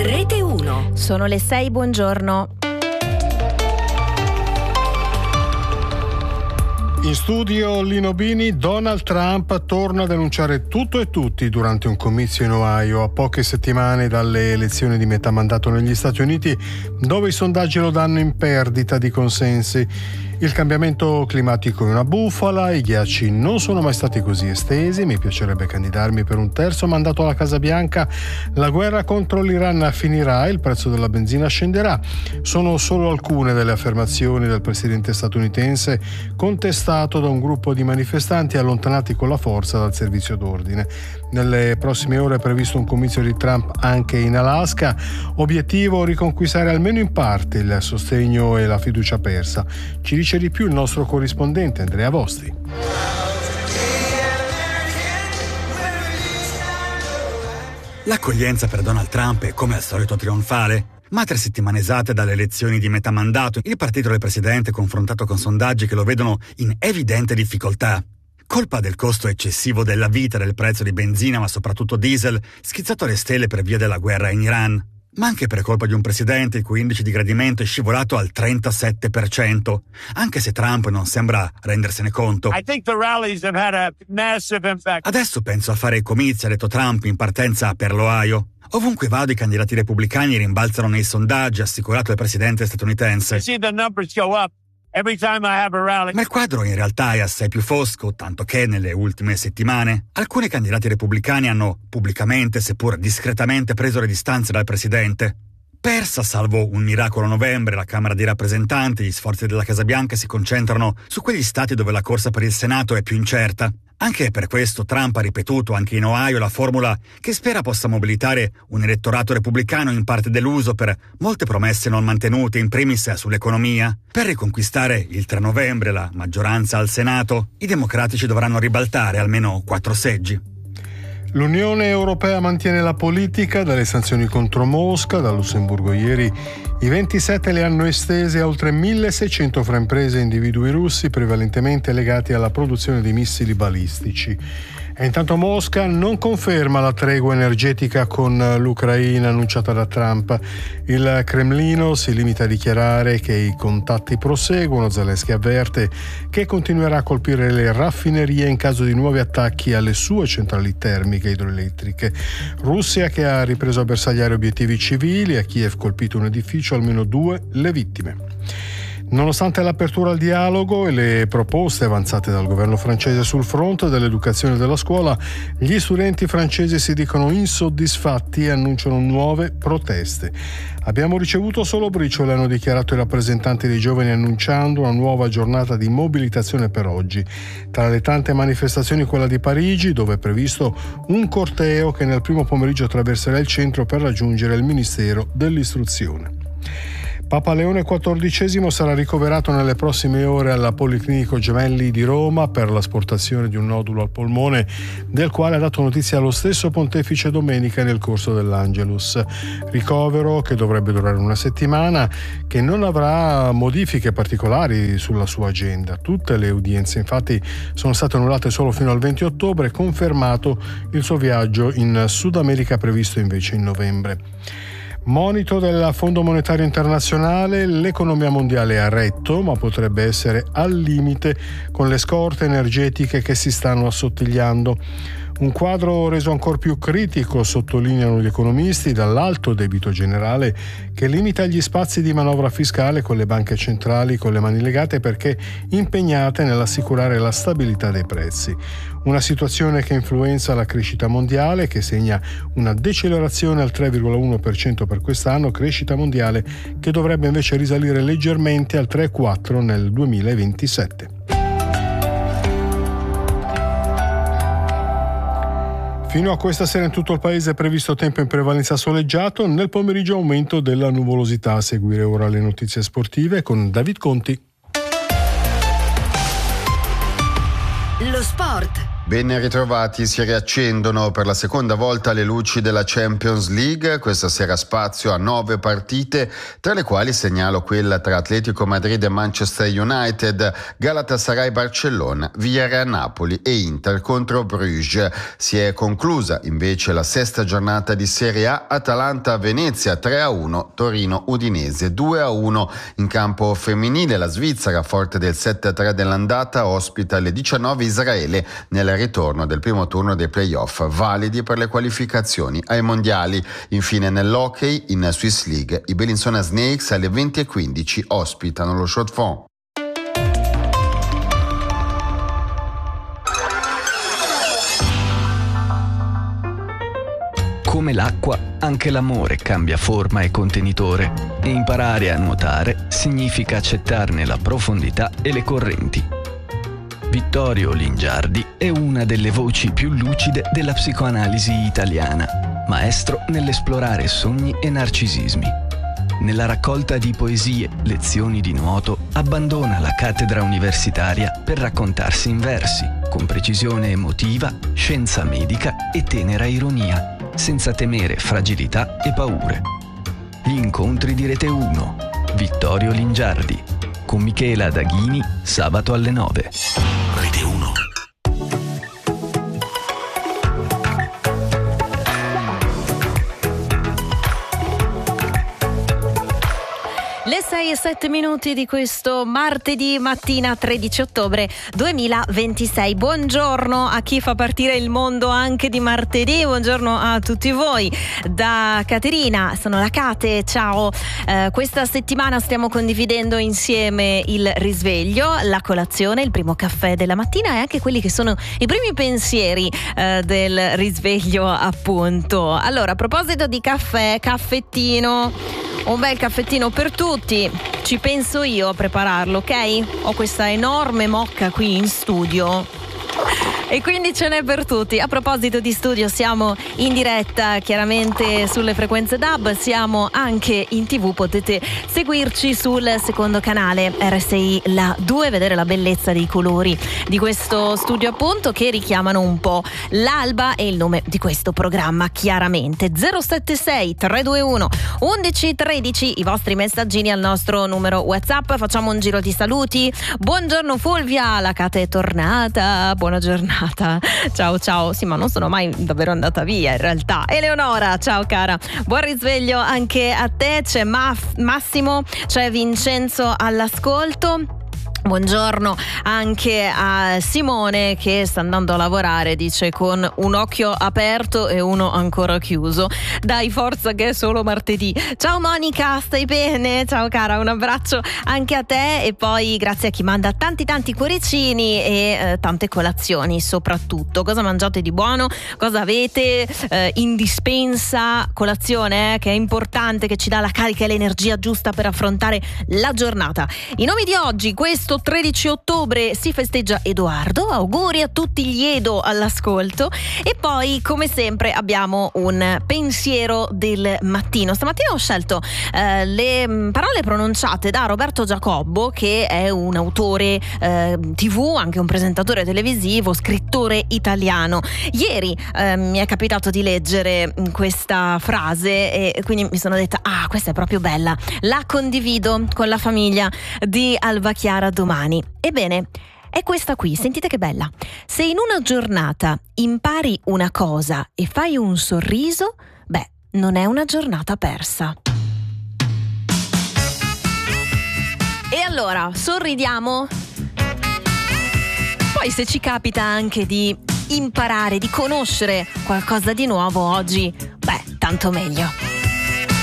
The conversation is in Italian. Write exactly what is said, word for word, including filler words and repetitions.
Rete uno. Sono le sei, buongiorno. In studio Lino Bini. Donald Trump torna a denunciare tutto e tutti durante un comizio in Ohio, a poche settimane dalle elezioni di metà mandato negli Stati Uniti, dove i sondaggi lo danno in perdita di consensi. Il cambiamento climatico è una bufala, i ghiacci non sono mai stati così estesi, mi piacerebbe candidarmi per un terzo mandato alla Casa Bianca, la guerra contro l'Iran finirà, il prezzo della benzina scenderà. Sono solo alcune delle affermazioni del presidente statunitense, contestato da un gruppo di manifestanti allontanati con la forza dal servizio d'ordine. Nelle prossime ore è previsto un comizio di Trump anche in Alaska, obiettivo riconquistare almeno in parte il sostegno e la fiducia persa. Ci dice di più il nostro corrispondente Andrea Vosti. L'accoglienza per Donald Trump è come al solito trionfale. Ma a tre settimane esatte dalle elezioni di metà mandato, il partito del presidente è confrontato con sondaggi che lo vedono in evidente difficoltà. Colpa del costo eccessivo della vita, del prezzo di benzina, ma soprattutto diesel, schizzato alle stelle per via della guerra in Iran. Ma anche per colpa di un presidente il cui indice di gradimento è scivolato al trentasette per cento, anche se Trump non sembra rendersene conto. I think the rallies have had a massive impact. Adesso penso a fare i comizi, ha detto Trump in partenza per l'Ohio. Ovunque vado i candidati repubblicani rimbalzano nei sondaggi, ha assicurato il presidente statunitense. I see the numbers go up every time I have a rally. Ma il quadro in realtà è assai più fosco, tanto che nelle ultime settimane alcuni candidati repubblicani hanno pubblicamente, seppur discretamente, preso le distanze dal presidente. Persa, salvo un miracolo a novembre, la Camera dei rappresentanti, gli sforzi della Casa Bianca si concentrano su quegli stati dove la corsa per il Senato è più incerta. Anche per questo Trump ha ripetuto anche in Ohio la formula che spera possa mobilitare un elettorato repubblicano in parte deluso per molte promesse non mantenute, in primis sull'economia. Per riconquistare il tre novembre la maggioranza al Senato, i democratici dovranno ribaltare almeno quattro seggi. L'Unione Europea mantiene la politica dalle sanzioni contro Mosca. Da Lussemburgo ieri i ventisette le hanno estese a oltre milleseicento fra imprese e individui russi, prevalentemente legati alla produzione di missili balistici. E intanto Mosca non conferma la tregua energetica con l'Ucraina annunciata da Trump. Il Cremlino si limita a dichiarare che i contatti proseguono. Zelensky avverte che continuerà a colpire le raffinerie in caso di nuovi attacchi alle sue centrali termiche idroelettriche. Russia che ha ripreso a bersagliare obiettivi civili, a Kiev colpito un edificio, almeno due le vittime. Nonostante l'apertura al dialogo e le proposte avanzate dal governo francese sul fronte dell'educazione e della scuola, gli studenti francesi si dicono insoddisfatti e annunciano nuove proteste. Abbiamo ricevuto solo briciole, hanno dichiarato i rappresentanti dei giovani, annunciando una nuova giornata di mobilitazione per oggi. Tra le tante manifestazioni quella di Parigi, dove è previsto un corteo che nel primo pomeriggio attraverserà il centro per raggiungere il Ministero dell'Istruzione. Papa Leone quattordicesimo sarà ricoverato nelle prossime ore alla Policlinico Gemelli di Roma per l'asportazione di un nodulo al polmone, del quale ha dato notizia lo stesso pontefice domenica nel corso dell'Angelus. Ricovero che dovrebbe durare una settimana, che non avrà modifiche particolari sulla sua agenda. Tutte le udienze infatti sono state annullate solo fino al venti ottobre, confermato il suo viaggio in Sud America previsto invece in novembre. Monito del Fondo Monetario Internazionale, l'economia mondiale è a retto, ma potrebbe essere al limite con le scorte energetiche che si stanno assottigliando. Un quadro reso ancora più critico, sottolineano gli economisti, dall'alto debito generale che limita gli spazi di manovra fiscale con le banche centrali con le mani legate perché impegnate nell'assicurare la stabilità dei prezzi. Una situazione che influenza la crescita mondiale, che segna una decelerazione al tre virgola uno per cento per quest'anno, crescita mondiale che dovrebbe invece risalire leggermente al tre virgola quattro per cento nel duemilaventisette. Fino a questa sera in tutto il paese è previsto tempo in prevalenza soleggiato, nel pomeriggio aumento della nuvolosità. A seguire ora le notizie sportive con David Conti. Lo sport Ben ritrovati, si riaccendono per la seconda volta le luci della Champions League. Questa sera spazio a nove partite, tra le quali segnalo quella tra Atletico Madrid e Manchester United, Galatasaray Barcellona, Villarreal Napoli e Inter contro Bruges. Si è conclusa invece la sesta giornata di Serie A, Atalanta Venezia tre a uno, Torino Udinese due a uno. In campo femminile la Svizzera, forte del sette a tre dell'andata, ospita alle diciannove Israele nel ritorno del primo turno dei playoff validi per le qualificazioni ai mondiali. Infine nell'hockey in Swiss League i Bellinzona Snakes alle venti e quindici ospitano lo Chaux-de-Fonds. Come l'acqua, anche l'amore cambia forma e contenitore, e imparare a nuotare significa accettarne la profondità e le correnti. Vittorio Lingiardi è una delle voci più lucide della psicoanalisi italiana, maestro nell'esplorare sogni e narcisismi. Nella raccolta di poesie Lezioni di nuoto abbandona la cattedra universitaria per raccontarsi in versi, con precisione emotiva, scienza medica e tenera ironia, senza temere fragilità e paure. Gli incontri di Rete uno, Vittorio Lingiardi, con Michela Daghini, sabato alle nove. Rete uno. Le sei e sette minuti di questo martedì mattina tredici ottobre duemilaventisei. Buongiorno a chi fa partire il mondo anche di martedì, buongiorno a tutti voi. Da Caterina, sono la Cate, ciao. Eh, questa settimana stiamo condividendo insieme il risveglio, la colazione, il primo caffè della mattina e anche quelli che sono i primi pensieri eh, del risveglio, appunto. Allora, a proposito di caffè, caffettino, un bel caffettino per tutti, ci penso io a prepararlo, ok? Ho questa enorme mocca qui in studio e quindi ce n'è per tutti. A proposito di studio, siamo in diretta chiaramente sulle frequenze D A B, siamo anche in tv, potete seguirci sul secondo canale R S I La due, vedere la bellezza dei colori di questo studio, appunto, che richiamano un po' l'alba e il nome di questo programma, chiaramente. Zero sette sei tre due uno undici tredici, i vostri messaggini al nostro numero WhatsApp. Facciamo un giro di saluti. Buongiorno Fulvia, la Cate è tornata, buona giornata. Ciao ciao, sì, ma non sono mai davvero andata via in realtà. Eleonora, ciao cara, buon risveglio anche a te. C'è Maf- Massimo, c'è Vincenzo all'ascolto. Buongiorno anche a Simone che sta andando a lavorare, dice, con un occhio aperto e uno ancora chiuso. Dai, forza che è solo martedì. Ciao Monica, stai bene? Ciao cara, un abbraccio anche a te. E poi grazie a chi manda tanti tanti cuoricini e eh, tante colazioni soprattutto. Cosa mangiate di buono? Cosa avete eh, in dispensa? Colazione, eh, che è importante, che ci dà la carica e l'energia giusta per affrontare la giornata. I nomi di oggi: questo tredici ottobre si festeggia Edoardo, auguri a tutti gli Edo all'ascolto. E poi, come sempre, abbiamo un pensiero del mattino. Stamattina ho scelto eh, le parole pronunciate da Roberto Giacobbo, che è un autore eh, tivù, anche un presentatore televisivo, scrittore italiano. Ieri eh, mi è capitato di leggere questa frase e quindi mi sono detta: ah, questa è proprio bella, la condivido con la famiglia di Alba Chiara domani. Ebbene, è questa qui, sentite che bella. Se in una giornata impari una cosa e fai un sorriso, beh, non è una giornata persa. E allora, sorridiamo? Poi se ci capita anche di imparare, di conoscere qualcosa di nuovo oggi, beh, tanto meglio.